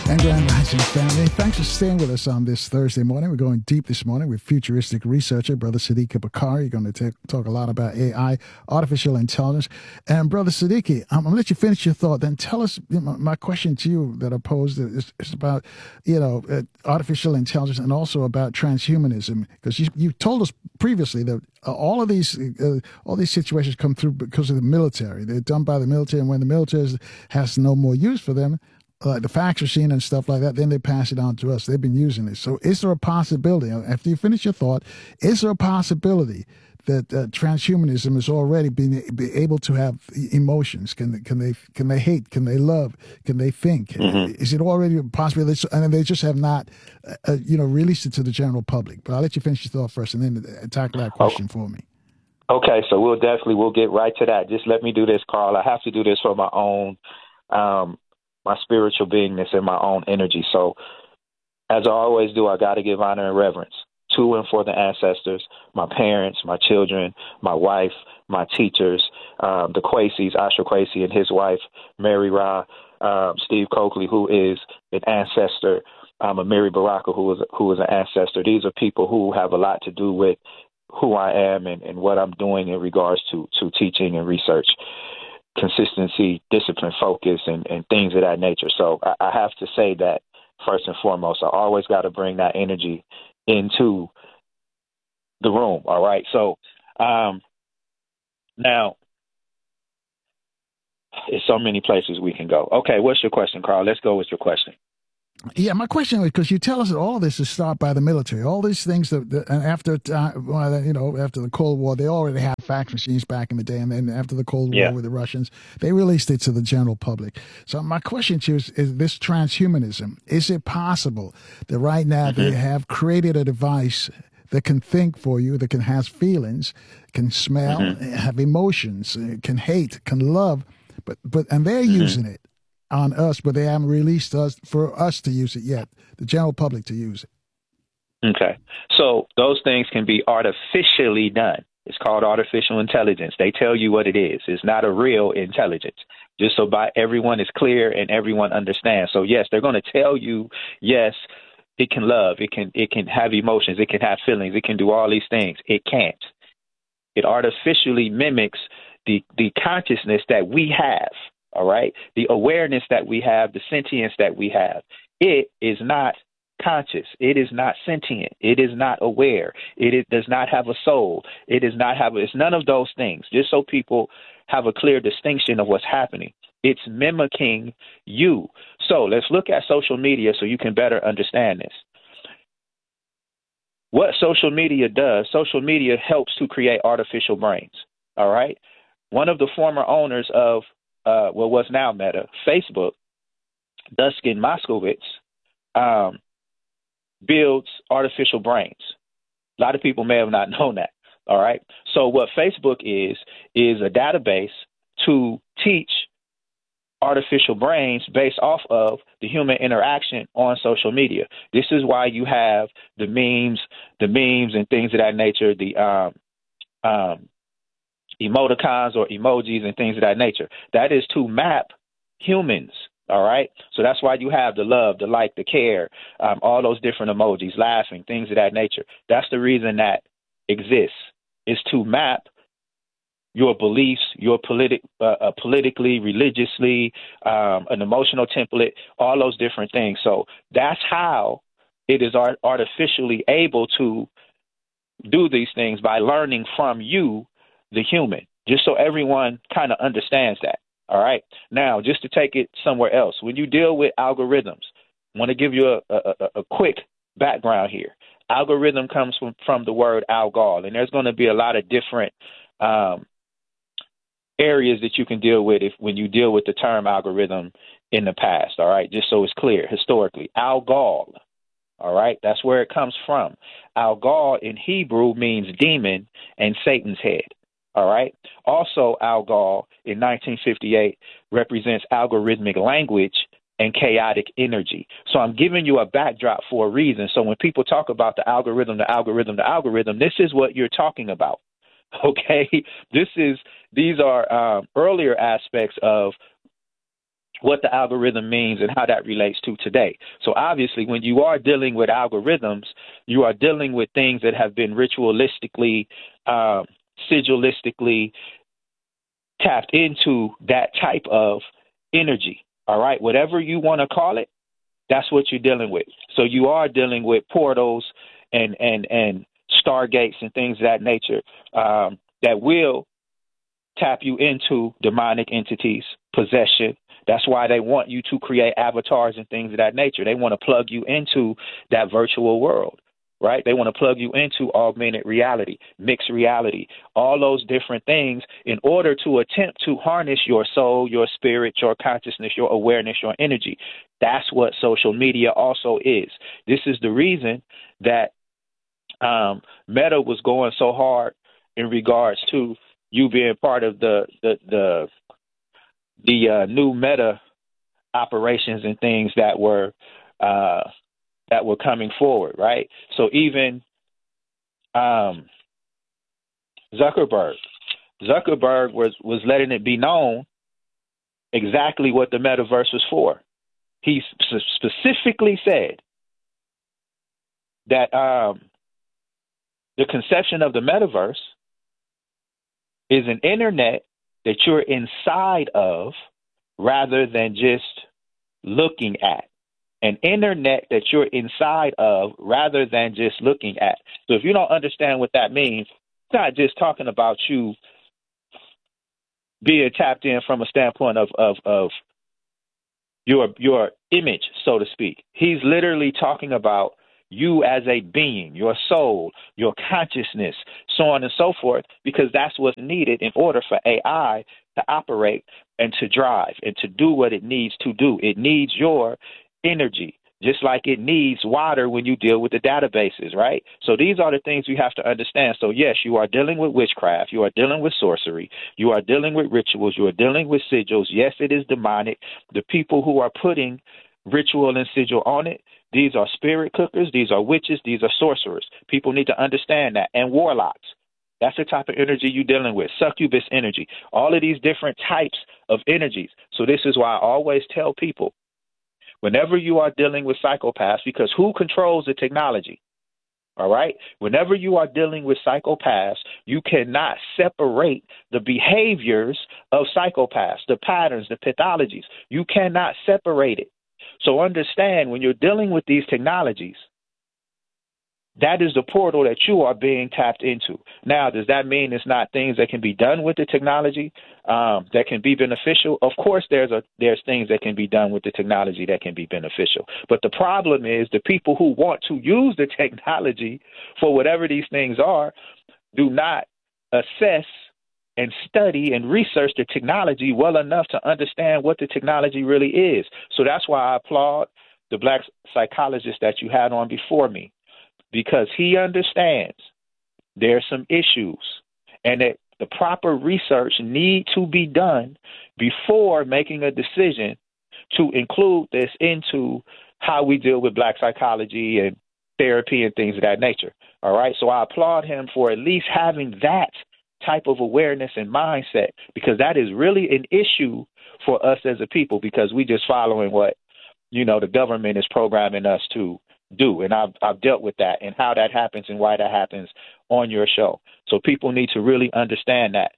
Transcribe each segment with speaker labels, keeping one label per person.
Speaker 1: And Grand Rising family, thanks for staying with us on this Thursday morning. We're going deep this morning with futuristic researcher, Brother Siddiqui Bakari. You're going to talk a lot about AI, artificial intelligence. And Brother Siddiqui, I'm going to let you finish your thought. Then tell us, my question to you that I posed is about, artificial intelligence and also about transhumanism. Because you told us previously that all these situations come through because of the military. They're done by the military, and when the military has no more use for them, like the fax machine and stuff like that, then they pass it on to us. They've been using it. So is there a possibility, after you finish your thought, is there a possibility that transhumanism is already be able to have emotions? Can they hate? Can they love? Can they think?
Speaker 2: Mm-hmm.
Speaker 1: Is it already a possibility? And they just have not, released it to the general public. But I'll let you finish your thought first and then tackle that question for me.
Speaker 2: Okay, so we'll get right to that. Just let me do this, Carl. I have to do this for my own my spiritual beingness and my own energy. So as I always do, I got to give honor and reverence to and for the ancestors, my parents, my children, my wife, my teachers, the Kwesi's, Asher Kwesi and his wife, Mary Ra, Steve Coakley, who is an ancestor, Amiri Baraka, who is an ancestor. These are people who have a lot to do with who I am and what I'm doing in regards to teaching and research. Consistency, discipline, focus, and things of that nature. So I have to say that first and foremost, I always got to bring that energy into the room. All right. So now, there's so many places we can go. Okay, what's your question, Carl? Let's go with your question.
Speaker 1: Yeah, my question is, because you tell us that all this is started by the military. All these things that after the Cold War, they already had fax machines back in the day, and then after the Cold War with the Russians, they released it to the general public. So my question to you is this transhumanism. Is it possible that right now they have created a device that can think for you, that can have feelings, can smell, have emotions, can hate, can love, and they're using it on us, but they haven't released us for us to use it yet, the general public to use it?
Speaker 2: Okay. So those things can be artificially done. It's called artificial intelligence. They tell you what it is. It's not a real intelligence. Just so everyone is clear and everyone understands. So yes, they're going to tell you, yes, it can love, it can have emotions, it can have feelings, it can do all these things. It can't. It artificially mimics the consciousness that we have. All right. The awareness that we have, the sentience that we have, it is not conscious. It is not sentient. It is not aware. It does not have a soul. It's none of those things. Just so people have a clear distinction of what's happening. It's mimicking you. So let's look at social media so you can better understand this. What social media does, social media helps to create artificial brains. All right. One of the former owners of what's now Meta, Facebook, Dustin Moskowitz, builds artificial brains. A lot of people may have not known that. All right. So what Facebook is a database to teach artificial brains based off of the human interaction on social media. This is why you have the memes and things of that nature, the emoticons or emojis and things of that nature. That is to map humans. All right. So that's why you have the love, the like, the care, all those different emojis, laughing, things of that nature. That's the reason that exists, is to map your beliefs, your politically, religiously, an emotional template, all those different things. So that's how it is artificially able to do these things, by learning from you, the human, just so everyone kind of understands that. All right. Now, just to take it somewhere else, when you deal with algorithms, I want to give you a quick background here. Algorithm comes from the word algol, and there's going to be a lot of different areas that you can deal with when you deal with the term algorithm in the past. All right. Just so it's clear, historically, algol. All right. That's where it comes from. Algol in Hebrew means demon and Satan's head. All right. Also, algol in 1958 represents algorithmic language and chaotic energy. So I'm giving you a backdrop for a reason. So when people talk about the algorithm, this is what you're talking about. Okay. These are earlier aspects of what the algorithm means and how that relates to today. So obviously, when you are dealing with algorithms, you are dealing with things that have been ritualistically, sigillistically tapped into that type of energy. All right, whatever you want to call it, that's what you're dealing with. So you are dealing with portals and stargates and things of that nature that will tap you into demonic entities, possession. That's why they want you to create avatars and things of that nature. They want to plug you into that virtual world, right? They want to plug you into augmented reality, mixed reality, all those different things in order to attempt to harness your soul, your spirit, your consciousness, your awareness, your energy. That's what social media also is. This is the reason that Meta was going so hard in regards to you being part of the new Meta operations and things that were coming forward, right? So even Zuckerberg was letting it be known exactly what the metaverse was for. He specifically said that the conception of the metaverse is an internet that you're inside of rather than just looking at. An internet that you're inside of rather than just looking at. So if you don't understand what that means, it's not just talking about you being tapped in from a standpoint of your image, so to speak. He's literally talking about you as a being, your soul, your consciousness, so on and so forth, because that's what's needed in order for AI to operate and to drive and to do what it needs to do. It needs your energy, just like it needs water when you deal with the databases, right? So these are the things you have to understand. So yes, you are dealing with witchcraft, you are dealing with sorcery, you are dealing with rituals, you are dealing with sigils. Yes, it is demonic. The people who are putting ritual and sigil on it, these are spirit cookers, these are witches, these are sorcerers. People need to understand that. And warlocks. That's the type of energy you're dealing with. Succubus energy. All of these different types of energies. So this is why I always tell people, whenever you are dealing with psychopaths, because who controls the technology? All right? Whenever you are dealing with psychopaths, you cannot separate the behaviors of psychopaths, the patterns, the pathologies. You cannot separate it. So understand, when you're dealing with these technologies, that is the portal that you are being tapped into. Now, does that mean it's not things that can be done with the technology that can be beneficial? Of course, there's things that can be done with the technology that can be beneficial. But the problem is the people who want to use the technology for whatever these things are do not assess and study and research the technology well enough to understand what the technology really is. So that's why I applaud the black psychologist that you had on before me, because he understands there's some issues and that the proper research need to be done before making a decision to include this into how we deal with black psychology and therapy and things of that nature. All right. So I applaud him for at least having that type of awareness and mindset, because that is really an issue for us as a people, because we just following what, the government is programming us to do. And I've dealt with that and how that happens and why that happens on your show. So people need to really understand that.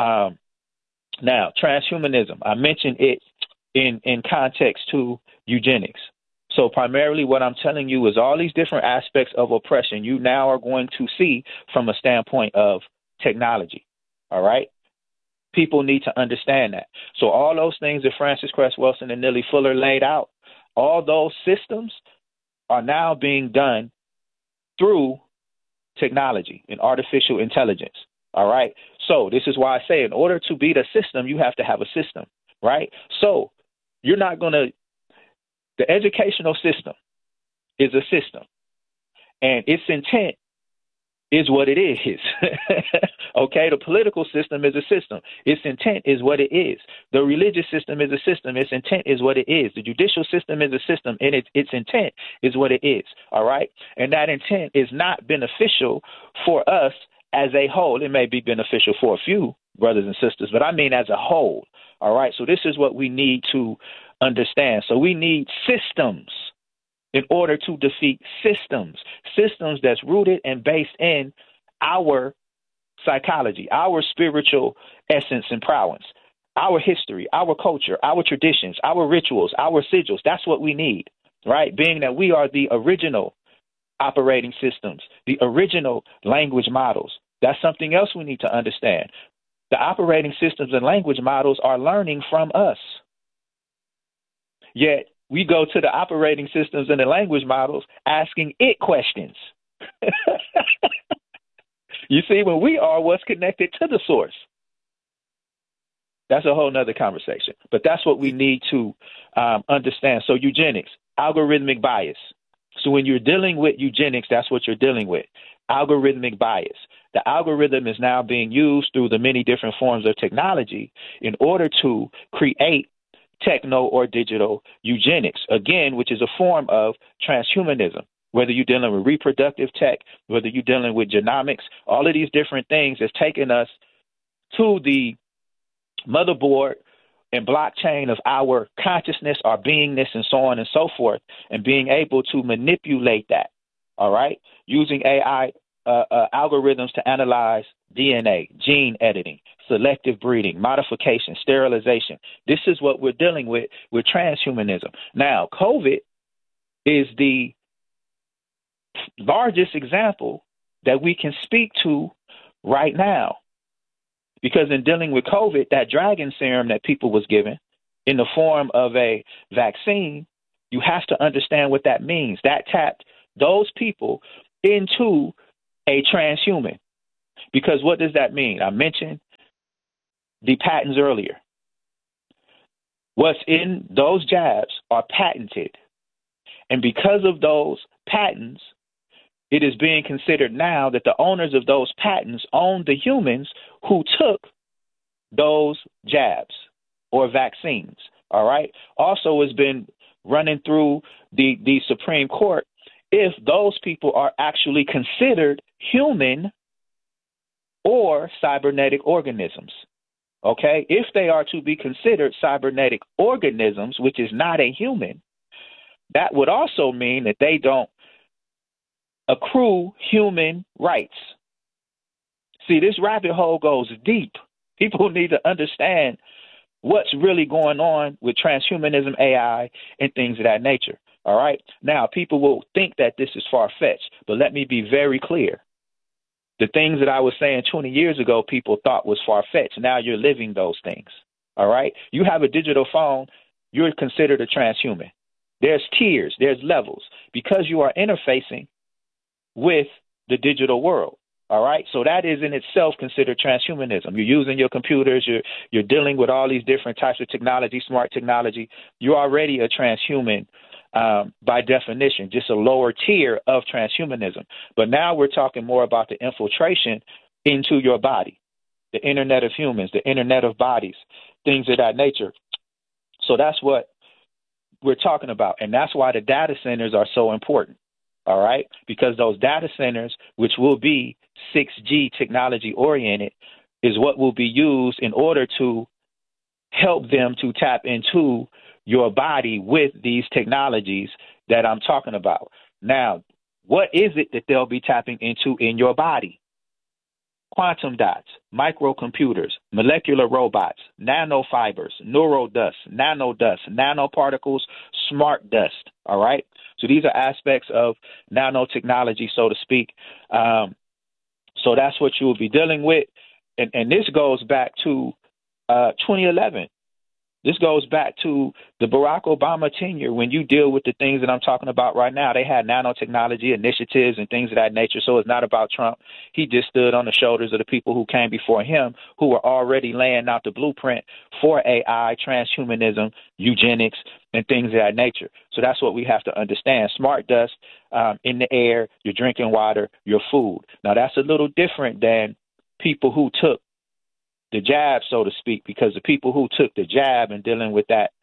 Speaker 2: Now, transhumanism, I mentioned it in context to eugenics. So primarily what I'm telling you is all these different aspects of oppression you now are going to see from a standpoint of technology. All right? People need to understand that. So all those things that Frances Cress Welsing and Neely Fuller laid out, all those systems are now being done through technology and artificial intelligence. All right? So this is why I say, in order to beat a system, you have to have a system, right? So you're not going to, the educational system is a system, and its intent is what it is. Okay? The political system is a system. Its intent is what it is. The religious system is a system. Its intent is what it is. The judicial system is a system, and its intent is what it is. All right? And that intent is not beneficial for us as a whole. It may be beneficial for a few brothers and sisters, but I mean as a whole. All right? So this is what we need to understand. So we need systems in order to defeat systems that's rooted and based in our psychology, our spiritual essence and prowess, our history, our culture, our traditions, our rituals, our sigils. That's what we need, right? Being that we are the original operating systems, the original language models. That's something else we need to understand. The operating systems and language models are learning from us. Yet we go to the operating systems and the language models asking it questions. You see, when we are what's connected to the source, that's a whole nother conversation. But that's what we need to understand. So eugenics, algorithmic bias. So when you're dealing with eugenics, that's what you're dealing with, algorithmic bias. The algorithm is now being used through the many different forms of technology in order to create techno or digital eugenics, again, which is a form of transhumanism. Whether you're dealing with reproductive tech, whether you're dealing with genomics, all of these different things has taken us to the motherboard and blockchain of our consciousness, our beingness, and so on and so forth, and being able to manipulate that, all right, using AI algorithms to analyze DNA, gene editing, selective breeding, modification, sterilization. This is what we're dealing with transhumanism. Now, COVID is the largest example that we can speak to right now. Because in dealing with COVID, that dragon serum that people was given in the form of a vaccine, you have to understand what that means. That tapped those people into a transhuman. Because what does that mean? I mentioned the patents earlier. What's in those jabs are patented. And because of those patents, it is being considered now that the owners of those patents own the humans who took those jabs or vaccines. All right. Also, it's been running through the Supreme Court if those people are actually considered human or cybernetic organisms. OK, if they are to be considered cybernetic organisms, which is not a human, that would also mean that they don't accrue human rights. See, this rabbit hole goes deep. People need to understand what's really going on with transhumanism, AI, and things of that nature. All right. Now, people will think that this is far-fetched, but let me be very clear. The things that I was saying 20 years ago, people thought was far-fetched. Now you're living those things. All right. You have a digital phone, you're considered a transhuman. There's tiers, there's levels, because you are interfacing with the digital world. All right. So that is in itself considered transhumanism. You're using your computers. You're dealing with all these different types of technology, smart technology. You're already a transhuman by definition, just a lower tier of transhumanism. But now we're talking more about the infiltration into your body, the Internet of Humans, the Internet of Bodies, things of that nature. So that's what we're talking about. And that's why the data centers are so important. All right, because those data centers, which will be 6G technology oriented, is what will be used in order to help them to tap into your body with these technologies that I'm talking about. Now, what is it that they'll be tapping into in your body? Quantum dots, microcomputers, molecular robots, nanofibers, neurodust, nanoparticles, smart dust. All right. So these are aspects of nanotechnology, so to speak. So that's what you will be dealing with. And this goes back to 2011. This goes back to the Barack Obama tenure when you deal with the things that I'm talking about right now. They had nanotechnology initiatives and things of that nature. So it's not about Trump. He just stood on the shoulders of the people who came before him, who were already laying out the blueprint for AI, transhumanism, eugenics, and things of that nature. So that's what we have to understand. Smart dust in the air, your drinking water, your food. Now, that's a little different than people who took the jab, so to speak, because the people who took the jab and dealing with that,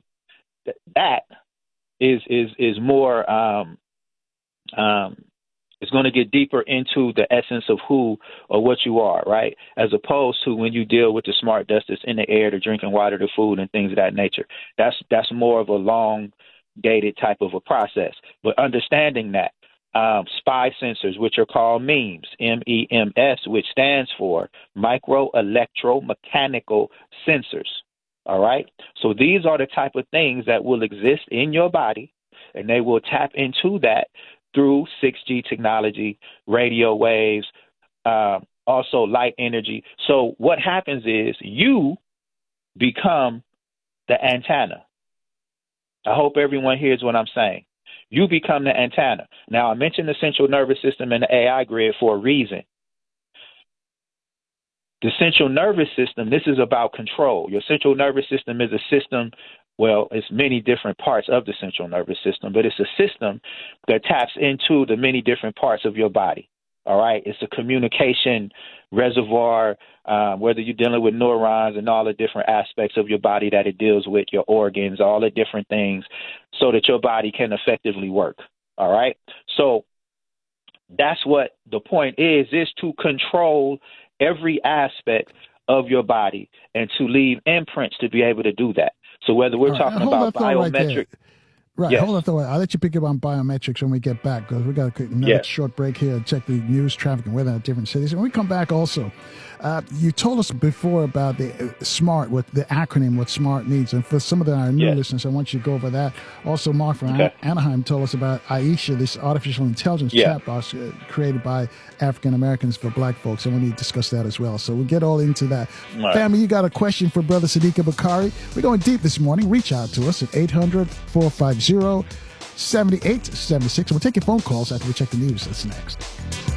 Speaker 2: that is more It's going to get deeper into the essence of who or what you are, right? As opposed to when you deal with the smart dust that's in the air, the drinking water, the food, and things of that nature. That's more of a long dated type of a process. But understanding that SPY sensors, which are called MEMS, MEMS, which stands for micro electromechanical sensors. All right. So these are the type of things that will exist in your body, and they will tap into that through 6G technology, radio waves, also light energy. So what happens is you become the antenna. I hope everyone hears what I'm saying. You become the antenna. Now, I mentioned the central nervous system and the AI grid for a reason. The central nervous system, this is about control. Your central nervous system is a system. Well, it's many different parts of the central nervous system, but it's a system that taps into the many different parts of your body. All right. It's a communication reservoir, whether you're dealing with neurons and all the different aspects of your body that it deals with, your organs, all the different things, so that your body can effectively work. All right. So that's what the point is to control every aspect of your body and to leave imprints to be able to do that. So whether we're talking about biometric.
Speaker 1: Right. Yes. Hold on, though. I'll let you pick up on biometrics when we get back, because we got another short break here and check the news, traffic, and weather in different cities. And when we come back also, you told us before about the SMART, what the acronym, what SMART means. And for some of our new listeners, I want you to go over that. Also, Mark from Anaheim told us about Aisha, this artificial intelligence chatbot created by African Americans for Black folks. And we need to discuss that as well. So we'll get all into that. Right. Family, you got a question for Brother Sadiq Bakari? We're going deep this morning. Reach out to us at 800-450-7876. We'll take your phone calls after we check the news. That's next.